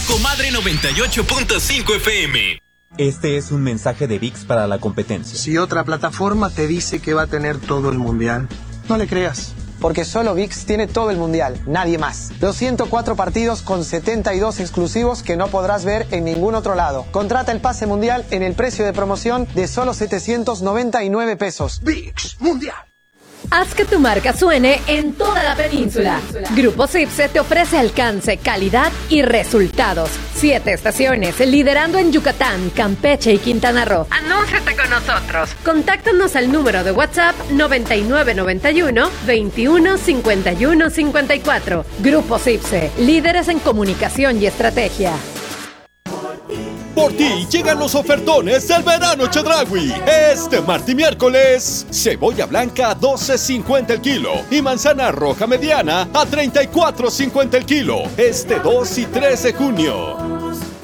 Comadre 98.5 FM. Este es un mensaje de ViX para la competencia. Si otra plataforma te dice que va a tener todo el mundial, no le creas. Porque solo ViX tiene todo el mundial, nadie más. Los 104 partidos con 72 exclusivos que no podrás ver en ningún otro lado. Contrata el pase mundial en el precio de promoción de solo 799 pesos. ViX Mundial. Haz que tu marca suene en toda la península. Grupo Cipse te ofrece alcance, calidad y resultados. 7 estaciones, liderando en Yucatán, Campeche y Quintana Roo. Anúnciate con nosotros. Contáctanos al número de WhatsApp 9991 21 51 54. Grupo Cipse, líderes en comunicación y estrategia. Por ti llegan los ofertones del verano Chedraui. Este martes y miércoles, cebolla blanca a $12.50 el kilo y manzana roja mediana a $34.50 el kilo. Este 2 y 3 de junio.